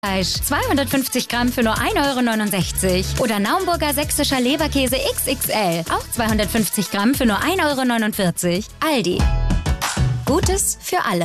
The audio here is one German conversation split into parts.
Fleisch 250 Gramm für nur 1,69 € oder Naumburger sächsischer Leberkäse XXL, auch 250 Gramm für nur 1,49 €. Aldi. Gutes für alle.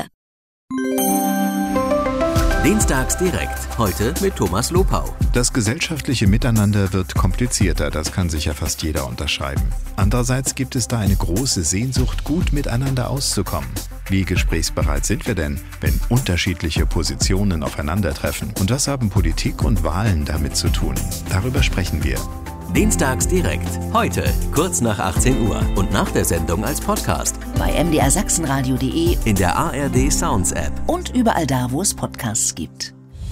Dienstags direkt, heute mit Thomas Lopau. Das gesellschaftliche Miteinander wird komplizierter, das kann sicher fast jeder unterschreiben. Andererseits gibt es da eine große Sehnsucht, gut miteinander auszukommen. Wie gesprächsbereit sind wir denn, wenn unterschiedliche Positionen aufeinandertreffen? Und was haben Politik und Wahlen damit zu tun? Darüber sprechen wir. Dienstags direkt, heute, kurz nach 18 Uhr und nach der Sendung als Podcast. Bei mdrsachsenradio.de, in der ARD Sounds App und überall da, wo es Podcasts gibt.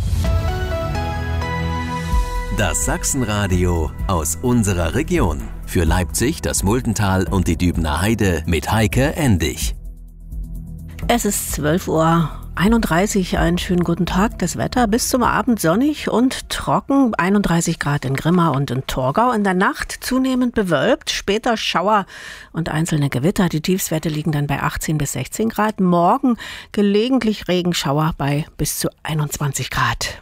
Das Sachsenradio aus unserer Region. Für Leipzig, das Muldental und die Dübener Heide mit Heike Endig. Es ist 12:31 Uhr. Einen schönen guten Tag. Das Wetter bis zum Abend sonnig und trocken. 31 Grad in Grimma und in Torgau. In der Nacht zunehmend bewölkt, später Schauer und einzelne Gewitter. Die Tiefstwerte liegen dann bei 18 bis 16 Grad. Morgen gelegentlich Regenschauer bei bis zu 21 Grad.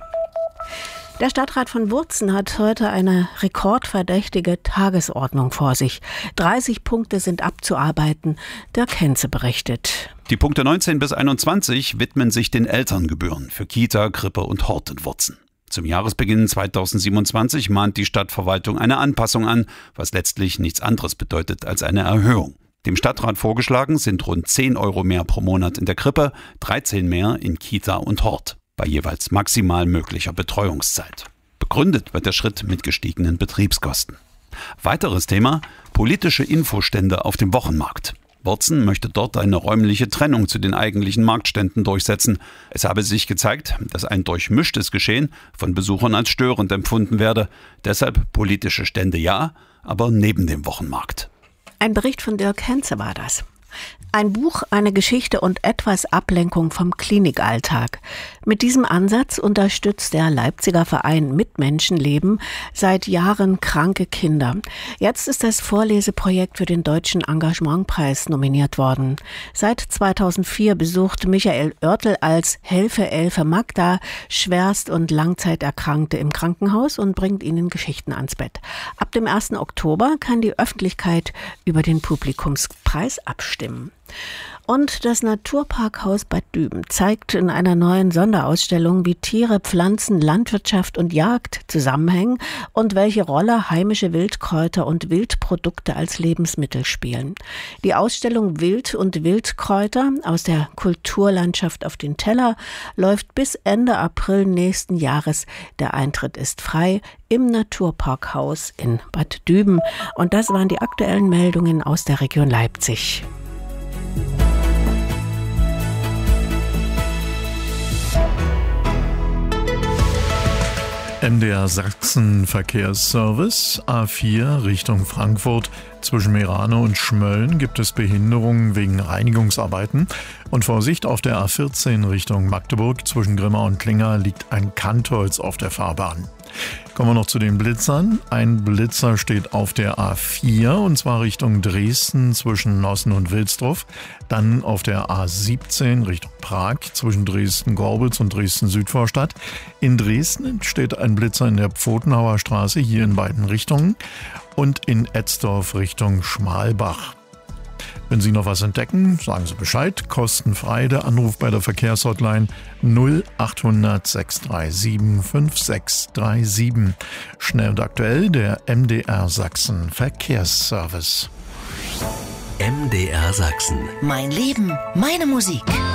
Der Stadtrat von Wurzen hat heute eine rekordverdächtige Tagesordnung vor sich. 30 Punkte sind abzuarbeiten. Dirk Henze berichtet. Die Punkte 19 bis 21 widmen sich den Elterngebühren für Kita, Krippe und Hort in Wurzen. Zum Jahresbeginn 2027 mahnt die Stadtverwaltung eine Anpassung an, was letztlich nichts anderes bedeutet als eine Erhöhung. Dem Stadtrat vorgeschlagen sind rund 10 € mehr pro Monat in der Krippe, 13 mehr in Kita und Hort, bei jeweils maximal möglicher Betreuungszeit. Begründet wird der Schritt mit gestiegenen Betriebskosten. Weiteres Thema: politische Infostände auf dem Wochenmarkt. Wurzen möchte dort eine räumliche Trennung zu den eigentlichen Marktständen durchsetzen. Es habe sich gezeigt, dass ein durchmischtes Geschehen von Besuchern als störend empfunden werde. Deshalb politische Stände ja, aber neben dem Wochenmarkt. Ein Bericht von Dirk Henze war das. Ein Buch, eine Geschichte und etwas Ablenkung vom Klinikalltag. Mit diesem Ansatz unterstützt der Leipziger Verein Mitmenschenleben seit Jahren kranke Kinder. Jetzt ist das Vorleseprojekt für den Deutschen Engagementpreis nominiert worden. Seit 2004 besucht Michael Oertel als Helfe Elfe Magda schwerst und Langzeiterkrankte im Krankenhaus und bringt ihnen Geschichten ans Bett. Ab dem 1. Oktober kann die Öffentlichkeit über den Publikumspreis abstimmen. Und das Naturparkhaus Bad Düben zeigt in einer neuen Sonderausstellung, wie Tiere, Pflanzen, Landwirtschaft und Jagd zusammenhängen und welche Rolle heimische Wildkräuter und Wildprodukte als Lebensmittel spielen. Die Ausstellung Wild und Wildkräuter aus der Kulturlandschaft auf den Teller läuft bis Ende April nächsten Jahres. Der Eintritt ist frei im Naturparkhaus in Bad Düben. Und das waren die aktuellen Meldungen aus der Region Leipzig. MDR Sachsen Verkehrsservice, A4 Richtung Frankfurt. Zwischen Merano und Schmölln gibt es Behinderungen wegen Reinigungsarbeiten. Und Vorsicht, auf der A14 Richtung Magdeburg zwischen Grimma und Klinger liegt ein Kantholz auf der Fahrbahn. Kommen wir noch zu den Blitzern. Ein Blitzer steht auf der A4 und zwar Richtung Dresden zwischen Nossen und Wilsdruff. Dann auf der A17 Richtung Prag zwischen Dresden-Gorbitz und Dresden-Südvorstadt. In Dresden steht ein Blitzer in der Pfotenhauer Straße, hier in beiden Richtungen. Und in Etzdorf Richtung Schmalbach. Wenn Sie noch was entdecken, sagen Sie Bescheid. Kostenfrei der Anruf bei der Verkehrshotline 0800 637 5637. Schnell und aktuell der MDR Sachsen Verkehrsservice. MDR Sachsen. Mein Leben, meine Musik.